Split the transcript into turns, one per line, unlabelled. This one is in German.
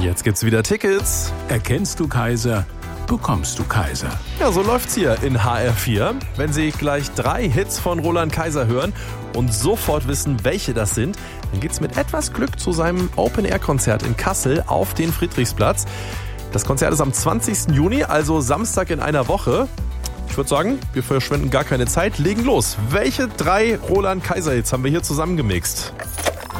Jetzt gibt's wieder Tickets.
Erkennst du Kaiser, bekommst du Kaiser.
Ja, so läuft's hier in HR4. Wenn Sie gleich 3 Hits von Roland Kaiser hören und sofort wissen, welche das sind, dann geht's mit etwas Glück zu seinem Open-Air-Konzert in Kassel auf den Friedrichsplatz. Das Konzert ist am 20. Juni, also Samstag in einer Woche. Ich würde sagen, wir verschwenden gar keine Zeit, legen los. Welche 3 Roland Kaiser Hits haben wir hier zusammengemixt?